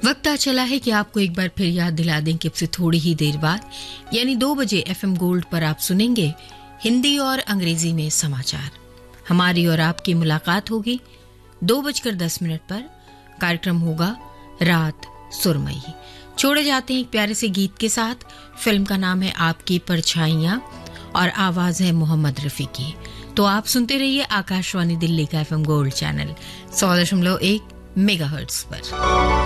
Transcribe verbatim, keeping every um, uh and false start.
वक्त आ चला है कि आपको एक बार फिर याद दिला दें कि अब से थोड़ी ही देर बाद यानी दो बजे एफएम गोल्ड पर आप सुनेंगे हिंदी और अंग्रेजी में समाचार। हमारी और आपकी मुलाकात होगी दो बजकर दस मिनट पर। कार्यक्रम होगा रात सुरमई। छोड़े जाते हैं एक प्यारे से गीत के साथ। फिल्म का नाम है आपकी परछाइयां और आवाज है मोहम्मद रफी की। तो आप सुनते रहिए आकाशवाणी दिल्ली का एफएम गोल्ड चैनल सौ दशमलव एक मेगाहर्ट्ज पर।